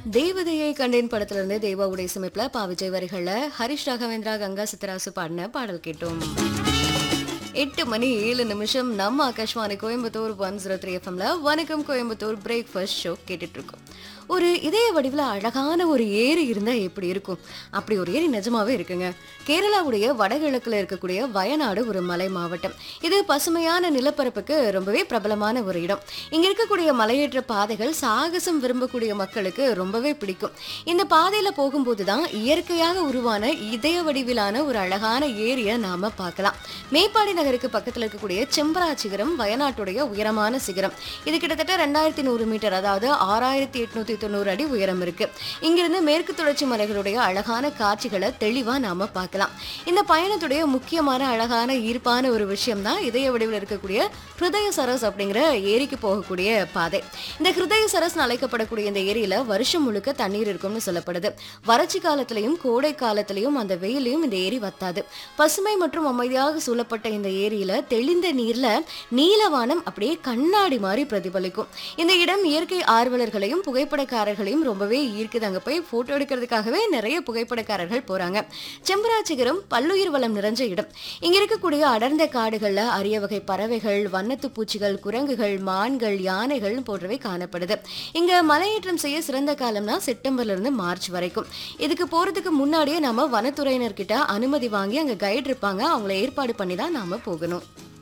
தேவதையை கண்டேன் படத்துல இருந்து தேவாவுடைய சமைப்புல பா விஜய் வரிகள்ல ஹரிஷ் ராகவேந்திரா கங்கா சித்தராசு பாடின பாடல் கேட்டோம். 8:07 நம்ம ஆகாஷ்வாணி கோயம்புத்தூர் 103 எஃப்எம்ல வணக்கம் கோயம்புத்தூர் பிரேக்ஃபாஸ்ட் ஷோ கேட்டுட்டு இருக்கோம். ஒரு இதய வடிவில் அழகான ஒரு ஏரி இருந்தா எப்படி இருக்கும்? அப்படி ஒரு ஏரி நிஜமாவே இருக்குங்க. கேரளாவுடைய வடகிழக்குல இருக்கக்கூடிய வயநாடு ஒரு மலை மாவட்டம். இது பசுமையான நிலப்பரப்புக்கு ரொம்பவே பிரபலமான ஒரு இடம். இங்க இருக்கக்கூடிய மலையேற்ற பாதைகள் சாகசம் விரும்பக்கூடிய மக்களுக்கு ரொம்பவே பிடிக்கும். இந்த பாதையில போகும்போதுதான் இயற்கையாக உருவான இதய வடிவிலான ஒரு அழகான ஏரியை நாம பார்க்கலாம். மேப்பாடி நகருக்கு பக்கத்துல இருக்கக்கூடிய செம்பரா சிகரம் வயநாட்டுடைய உயரமான சிகரம். இது கிட்டத்தட்ட 2100 மீட்டர், அதாவது 6890 அடி உயரம் இருக்கு. இங்கிருந்து மேற்கு தொடர்ச்சி மலைகளுடைய அழகான காட்சிகளை தெளிவா நாம பார்க்கலாம். இந்த பயணத்துடைய முக்கியமான அழகான ஈர்ப்பான ஒரு விஷயம் தான் இதய வடிவில் இருக்கக்கூடிய ஹிருதய சரஸ் அப்படிங்கிற ஏரிக்கு போகக்கூடிய பாதை. இந்த ஹிருதய சரஸ் அழைக்கப்படக்கூடிய இந்த ஏரியில வருஷம் முழுக்க தண்ணீர் இருக்கும்னு சொல்லப்படுது. வறட்சி காலத்திலையும் கோடை காலத்திலையும் அந்த வெயிலையும் இந்த ஏரி வத்தாது. பசுமை மற்றும் அமைதியாக சூழப்பட்ட இந்த ஏரியில தெளிந்த நீர்ல நீலவானம் அப்படியே கண்ணாடி மாதிரி பிரதிபலிக்கும். இந்த இடம் இயற்கை ஆர்வலர்களையும் புகைப்படக்காரர்களையும் ரொம்பவே ஈர்க்குது. அங்க போய் போட்டோ எடுக்கிறதுக்காகவே நிறைய புகைப்படக்காரர்கள் போறாங்க. செம்பரா சிகரம் பல்லுயிர் வளம் நிறைஞ்ச இடம். இங்க இருக்கக்கூடிய அடர்ந்த காடுகள்ல அரிய வகை பறவைகள், வண்ணத்து பூச்சிகள், குரங்குகள், மான்கள், யானைகள் போன்றவை காணப்படுது. இங்க மலையேற்றம் செய்ய சிறந்த காலம்னா செப்டம்பர்ல இருந்து மார்ச் வரைக்கும். இதுக்கு போறதுக்கு முன்னாடியே நாம வனத்துறையினர்கிட்ட அனுமதி வாங்கி அங்க கைடு இருப்பாங்க, அவங்களை ஏற்பாடு பண்ணி தான் நாம போகணும்.